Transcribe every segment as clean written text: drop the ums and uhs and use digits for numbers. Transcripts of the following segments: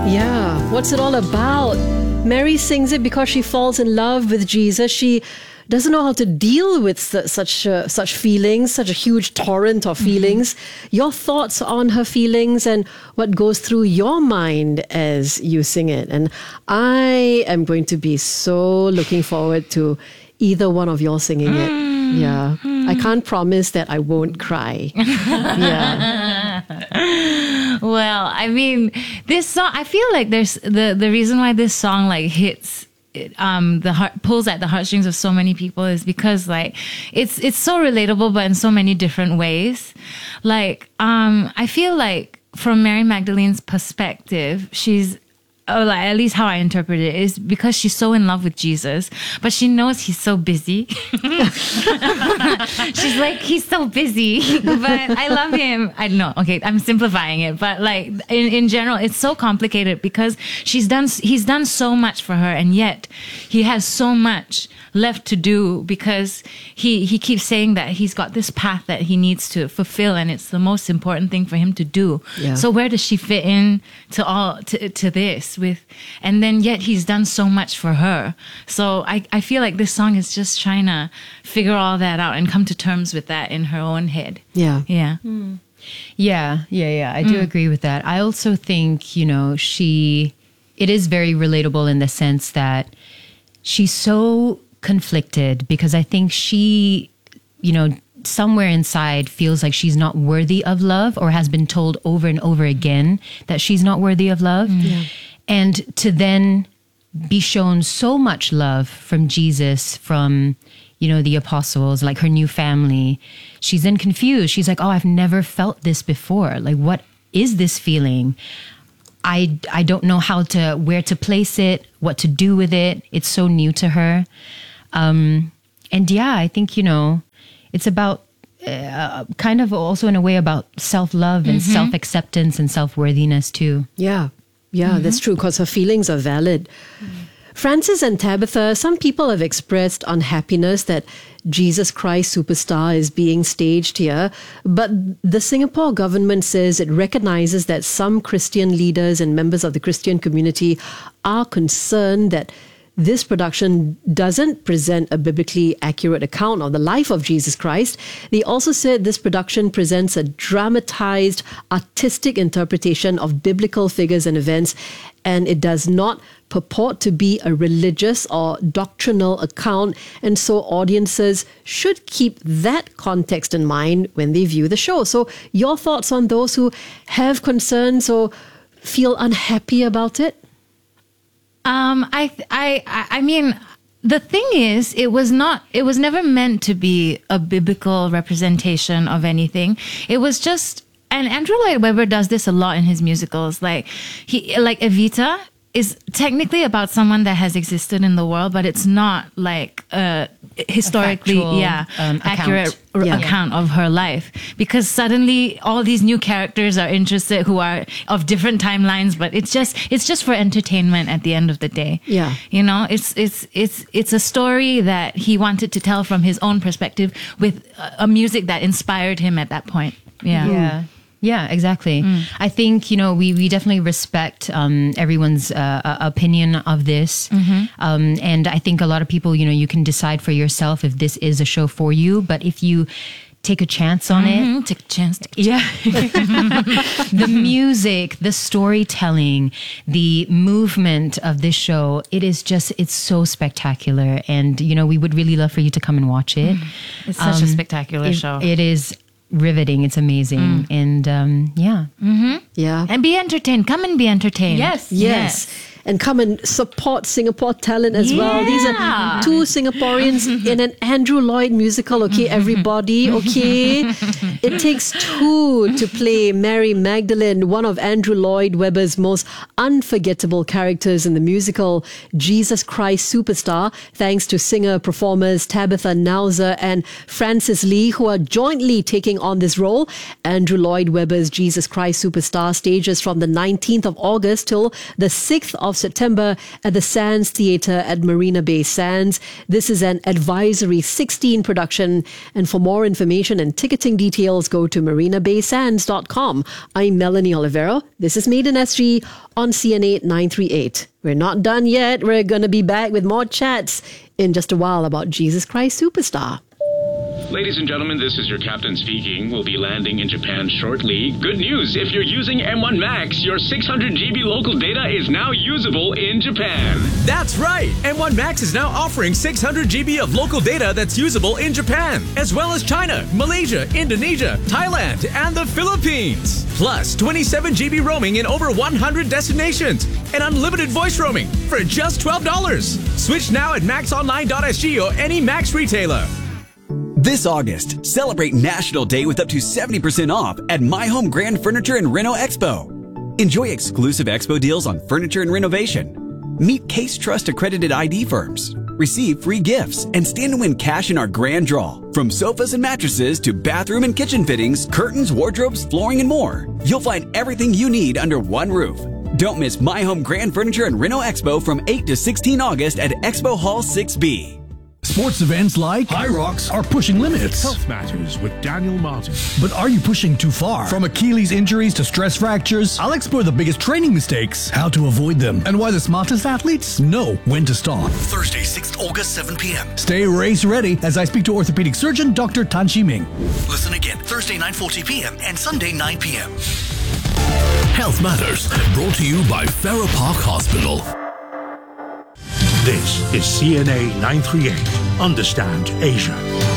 Yeah, what's it all about? Mary sings it because she falls in love with Jesus. She doesn't know how to deal with such feelings, such a huge torrent of feelings. Your thoughts on her feelings and what goes through your mind as you sing it. And I am going to be so looking forward to either one of y'all singing it. Yeah. I can't promise that I won't cry. Yeah. Well, I mean, this song, I feel like there's the reason why this song like hits the heart, pulls at the heartstrings of so many people is because like it's so relatable, but in so many different ways. Like I feel like from Mary Magdalene's perspective, she's like at least how I interpret it is because she's so in love with Jesus, but she knows he's so busy. She's like, he's so busy, but I love him. I know, okay, I'm simplifying it, but like in general, it's so complicated because he's done so much for her, and yet he has so much left to do because he keeps saying that he's got this path that he needs to fulfill, and it's the most important thing for him to do. Yeah. So where does she fit in to this with, and then yet he's done so much for her. So I feel like this song is just trying to figure all that out and come to terms with that in her own head. Yeah. Yeah. Yeah. I do agree with that. I also think, it is very relatable in the sense that she's so conflicted because I think she, somewhere inside feels like she's not worthy of love or has been told over and over again that she's not worthy of love. Yeah. And to then be shown so much love from Jesus, from, the apostles, like her new family, she's then confused. She's like, oh, I've never felt this before. Like, what is this feeling? I don't know where to place it, what to do with it. It's so new to her. And yeah, I think, it's about kind of also in a way about self-love and self-acceptance and self-worthiness too. Yeah, that's true because her feelings are valid. Francis and Tabitha, some people have expressed unhappiness that Jesus Christ Superstar is being staged here, but the Singapore government says it recognizes that some Christian leaders and members of the Christian community are concerned that this production doesn't present a biblically accurate account of the life of Jesus Christ. They also said this production presents a dramatized, artistic interpretation of biblical figures and events, and it does not purport to be a religious or doctrinal account, and so audiences should keep that context in mind when they view the show. So your thoughts on those who have concerns or feel unhappy about it? I mean, the thing is, it was never meant to be a biblical representation of anything. It was just, and Andrew Lloyd Webber does this a lot in his musicals. Like Evita is technically about someone that has existed in the world, but it's not like historically accurate account of her life, because suddenly all these new characters are interested who are of different timelines, but it's just for entertainment at the end of the day. Yeah. It's a story that he wanted to tell from his own perspective with a music that inspired him at that point. Yeah, exactly. I think, we definitely respect everyone's opinion of this. And I think a lot of people, you can decide for yourself if this is a show for you. But if you take a chance on it. Take a chance. The music, the storytelling, the movement of this show, it's so spectacular. And, we would really love for you to come and watch it. It's such a spectacular show. It is riveting. It's amazing. And yeah. And be entertained. Come and be entertained. Yes. And come and support Singapore talent as well. These are two Singaporeans in an Andrew Lloyd musical, okay, everybody, okay? It takes two to play Mary Magdalene, one of Andrew Lloyd Webber's most unforgettable characters in the musical Jesus Christ Superstar, thanks to singer-performers Tabitha Nauser and Francis Lee, who are jointly taking on this role. Andrew Lloyd Webber's Jesus Christ Superstar stages from the 19th of August till the 6th of September at the Sands Theatre at Marina Bay Sands. This is an Advisory 16 production. And for more information and ticketing details, go to marinabaysands.com. I'm Melanie Olivero. This is Made in SG on CNA 938. We're not done yet. We're going to be back with more chats in just a while about Jesus Christ Superstar. Ladies and gentlemen, this is your captain speaking. We'll be landing in Japan shortly. Good news, if you're using M1 Max, your 600 GB local data is now usable in Japan. That's right! M1 Max is now offering 600 GB of local data that's usable in Japan, as well as China, Malaysia, Indonesia, Thailand, and the Philippines. Plus 27 GB roaming in over 100 destinations and unlimited voice roaming for just $12. Switch now at maxonline.sg or any Max retailer. This August, celebrate National Day with up to 70% off at My Home Grand Furniture and Reno Expo. Enjoy exclusive expo deals on furniture and renovation. Meet Case Trust accredited ID firms. Receive free gifts and stand to win cash in our grand draw. From sofas and mattresses to bathroom and kitchen fittings, curtains, wardrobes, flooring, and more. You'll find everything you need under one roof. Don't miss My Home Grand Furniture and Reno Expo from 8 to 16 August at Expo Hall 6B. Sports events like High Rocks are pushing limits. Health Matters with Daniel Martin. But are you pushing too far? From Achilles injuries to stress fractures, I'll explore the biggest training mistakes, how to avoid them, and why the smartest athletes know when to stop. Thursday, 6th August, 7 p.m. Stay race ready as I speak to orthopedic surgeon Dr. Tan Chi Ming. Listen again Thursday, 9:40 p.m. and Sunday, 9 p.m. Health Matters, brought to you by Farrer Park Hospital. This is CNA 938. Understand Asia.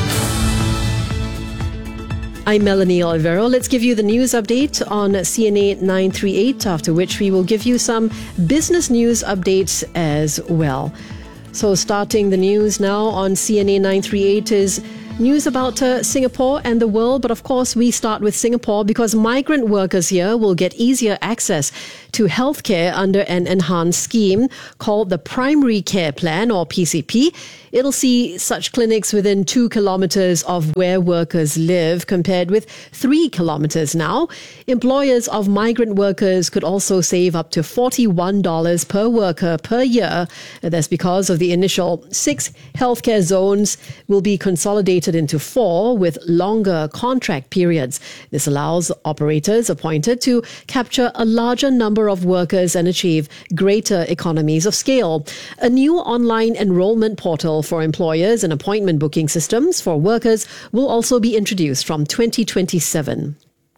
I'm Melanie Olivero. Let's give you the news update on CNA 938, after which we will give you some business news updates as well. So starting the news now on CNA 938 is news about Singapore and the world, but of course we start with Singapore because migrant workers here will get easier access to healthcare under an enhanced scheme called the Primary Care Plan, or PCP. It'll see such clinics within 2 kilometers of where workers live, compared with 3 kilometers now. Employers of migrant workers could also save up to $41 per worker per year. That's because of the initial 6 healthcare zones will be consolidated into 4 with longer contract periods. This allows operators appointed to capture a larger number of workers and achieve greater economies of scale. A new online enrollment portal for employers and appointment booking systems for workers will also be introduced from 2027.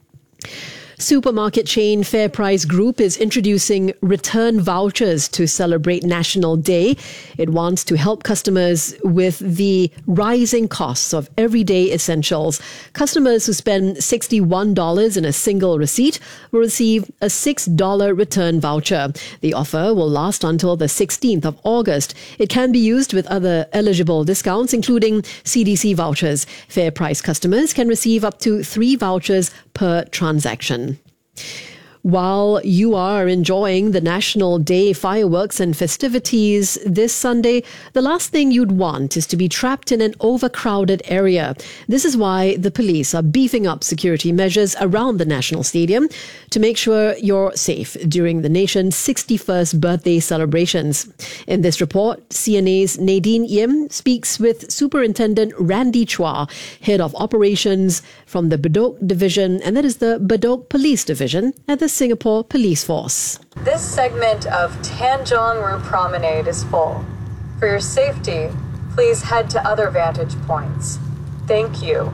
Supermarket chain FairPrice Group is introducing return vouchers to celebrate National Day. It wants to help customers with the rising costs of everyday essentials. Customers who spend $61 in a single receipt will receive a $6 return voucher. The offer will last until the 16th of August. It can be used with other eligible discounts, including CDC vouchers. FairPrice customers can receive up to 3 vouchers per transaction. While you are enjoying the National Day fireworks and festivities this Sunday, the last thing you'd want is to be trapped in an overcrowded area. This is why the police are beefing up security measures around the National Stadium to make sure you're safe during the nation's 61st birthday celebrations. In this report, CNA's Nadine Yim speaks with Superintendent Randy Chua, Head of Operations from the Bedok Division, and that is the Bedok Police Division at the Singapore Police Force. This segment of Tanjong Rhu Promenade is full. For your safety, please head to other vantage points. Thank you.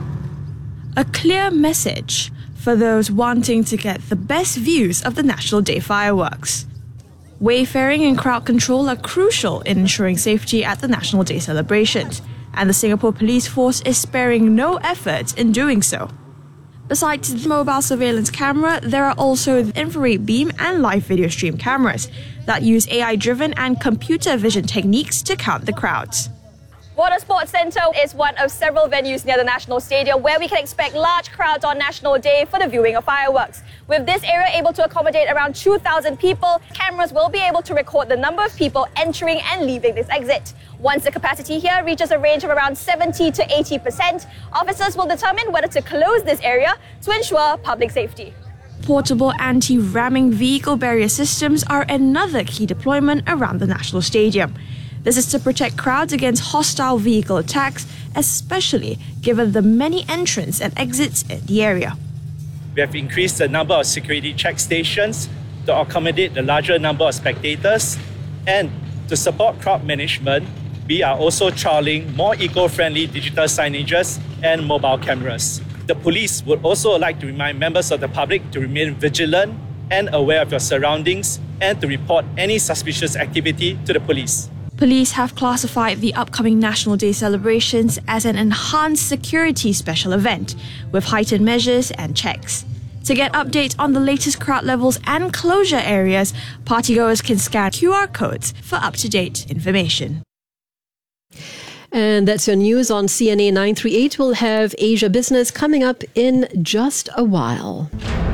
A clear message for those wanting to get the best views of the National Day fireworks. Wayfaring and crowd control are crucial in ensuring safety at the National Day celebrations, and the Singapore Police Force is sparing no effort in doing so. Besides the mobile surveillance camera, there are also the infrared beam and live video stream cameras that use AI-driven and computer vision techniques to count the crowds. Water Sports Centre is one of several venues near the National Stadium where we can expect large crowds on National Day for the viewing of fireworks. With this area able to accommodate around 2,000 people, cameras will be able to record the number of people entering and leaving this exit. Once the capacity here reaches a range of around 70 to 80%, officers will determine whether to close this area to ensure public safety. Portable anti-ramming vehicle barrier systems are another key deployment around the National Stadium. This is to protect crowds against hostile vehicle attacks, especially given the many entrants and exits in the area. We have increased the number of security check stations to accommodate the larger number of spectators, and to support crowd management, we are also trialing more eco-friendly digital signages and mobile cameras. The police would also like to remind members of the public to remain vigilant and aware of your surroundings and to report any suspicious activity to the police. Police have classified the upcoming National Day celebrations as an enhanced security special event with heightened measures and checks. To get updates on the latest crowd levels and closure areas, partygoers can scan QR codes for up-to-date information. And that's your news on CNA 938. We'll have Asia Business coming up in just a while.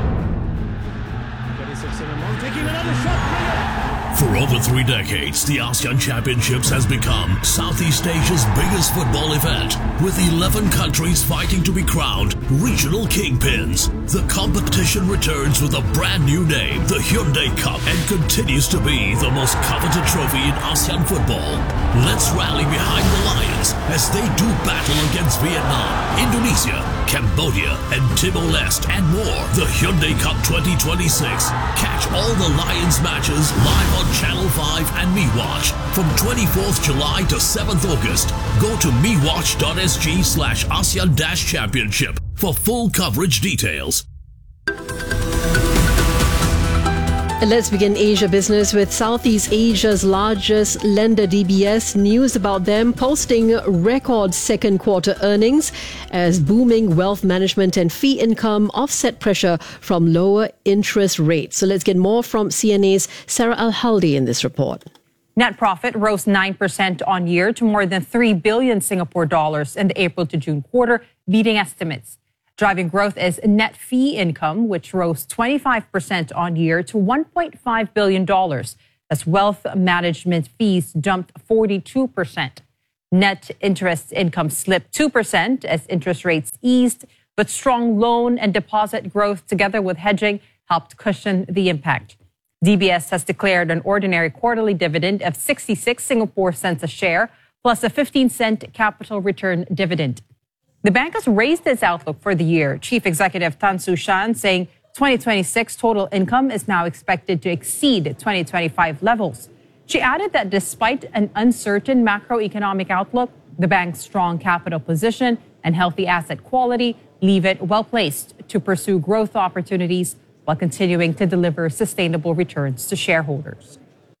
For over 3 decades, the ASEAN Championships has become Southeast Asia's biggest football event, with 11 countries fighting to be crowned regional kingpins. The competition returns with a brand new name, the Hyundai Cup, and continues to be the most coveted trophy in ASEAN football. Let's rally behind the Lions as they do battle against Vietnam, Indonesia, Cambodia, and Timor-Leste, and more. The Hyundai Cup 2026. Catch all the Lions matches live on Channel 5 and MeWatch from 24th July to 7th August. Go to mewatch.sg/ASEAN-Championship for full coverage details. Let's begin Asia Business with Southeast Asia's largest lender, DBS. News about them posting record second quarter earnings as booming wealth management and fee income offset pressure from lower interest rates. So let's get more from CNA's Sarah Al-Haldi in this report. Net profit rose 9% on year to more than 3 billion Singapore dollars in the April to June quarter, beating estimates. Driving growth is net fee income, which rose 25% on year to $1.5 billion, as wealth management fees jumped 42%. Net interest income slipped 2% as interest rates eased, but strong loan and deposit growth together with hedging helped cushion the impact. DBS has declared an ordinary quarterly dividend of 66 Singapore cents a share, plus a 15-cent capital return dividend. The bank has raised its outlook for the year. Chief Executive Tan Su Shan saying 2026 total income is now expected to exceed 2025 levels. She added that despite an uncertain macroeconomic outlook, the bank's strong capital position and healthy asset quality leave it well placed to pursue growth opportunities while continuing to deliver sustainable returns to shareholders.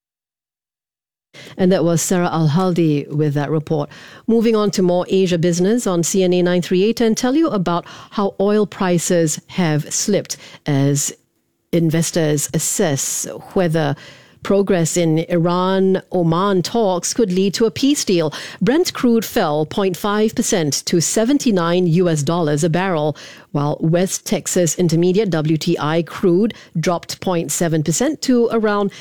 And that was Sarah Al-Haldi with that report. Moving on to more Asia Business on CNA 938 and tell you about how oil prices have slipped as investors assess whether progress in Iran-Oman talks could lead to a peace deal. Brent crude fell 0.5% to $79 a barrel, while West Texas Intermediate WTI crude dropped 0.7% to around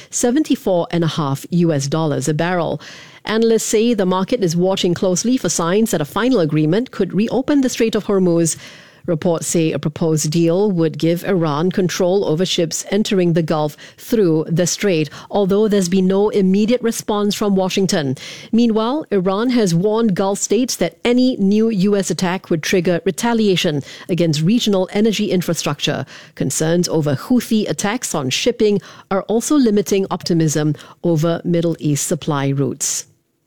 $74.5 a barrel. Analysts say the market is watching closely for signs that a final agreement could reopen the Strait of Hormuz. Reports say a proposed deal would give Iran control over ships entering the Gulf through the strait, although there's been no immediate response from Washington. Meanwhile, Iran has warned Gulf states that any new U.S. attack would trigger retaliation against regional energy infrastructure. Concerns over Houthi attacks on shipping are also limiting optimism over Middle East supply routes.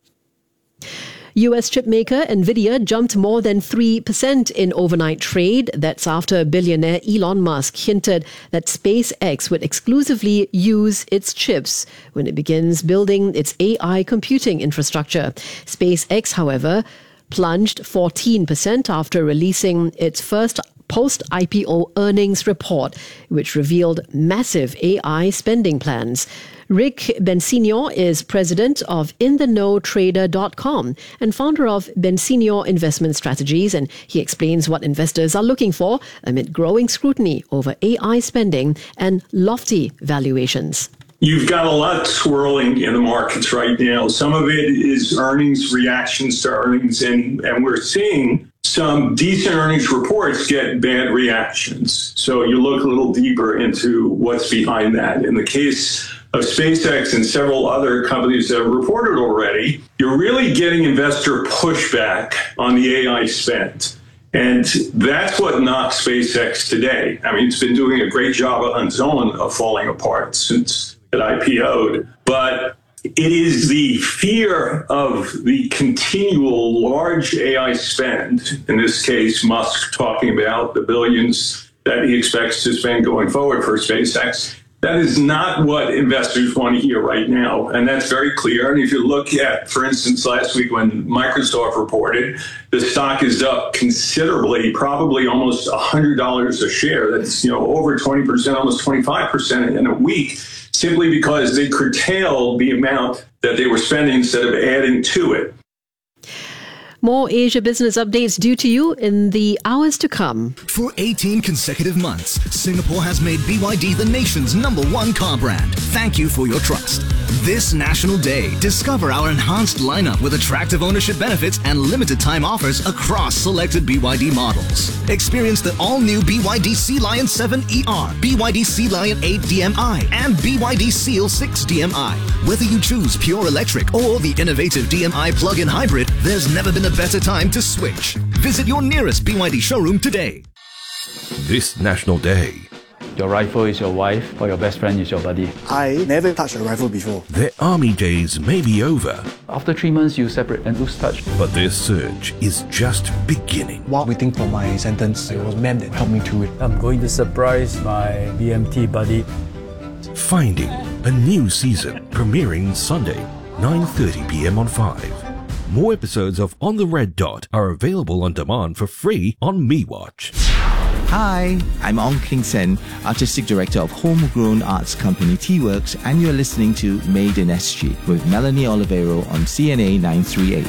U.S. chipmaker NVIDIA jumped more than 3% in overnight trade. That's after billionaire Elon Musk hinted that SpaceX would exclusively use its chips when it begins building its AI computing infrastructure. SpaceX, however, plunged 14% after releasing its first post-IPO earnings report, which revealed massive AI spending plans. Rick Bensigno is president of InTheKnowTrader.com and founder of Bensigno Investment Strategies, and he explains what investors are looking for amid growing scrutiny over AI spending and lofty valuations. You've got a lot swirling in the markets right now. Some of it is earnings, reactions to earnings, and we're seeing some decent earnings reports get bad reactions. So you look a little deeper into what's behind that. In the case of SpaceX and several other companies that have reported already, you're really getting investor pushback on the AI spend. And that's what knocks SpaceX today. I mean, it's been doing a great job on its own of falling apart since it IPO'd. But it is the fear of the continual large AI spend, in this case, Musk talking about the billions that he expects to spend going forward for SpaceX. That is not what investors want to hear right now, and that's very clear. And if you look at, for instance, last week when Microsoft reported, the stock is up considerably, probably almost $100 a share. That's over 20%, almost 25% in a week, simply because they curtailed the amount that they were spending instead of adding to it. More Asia business updates due to you in the hours to come. For 18 consecutive months, Singapore has made BYD the nation's #1 car brand. Thank you for your trust. This National Day, discover our enhanced lineup with attractive ownership benefits and limited time offers across selected BYD models. Experience the all-new BYD Sea Lion 7 ER, BYD Sea Lion 8 DMI, and BYD Seal 6 DMI. Whether you choose pure electric or the innovative DMI plug-in hybrid, there's never been a better time to switch. Visit your nearest BYD showroom today. This National Day, your rifle is your wife or your best friend is your buddy. I never touched a rifle before. Their army days may be over. After 3 months, you separate and lose touch. But their search is just beginning. While waiting for my sentence, it was Mem that helped me through it. I'm going to surprise my BMT buddy. Finding a new season, premiering Sunday, 9:30 p.m. on 5. More episodes of On the Red Dot are available on demand for free on MeWatch. Hi, I'm Ong King Sen, Artistic Director of homegrown arts company T-Works, and you're listening to Made in SG with Melanie Olivero on CNA 938.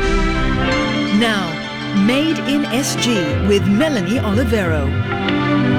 Now, Made in SG with Melanie Olivero.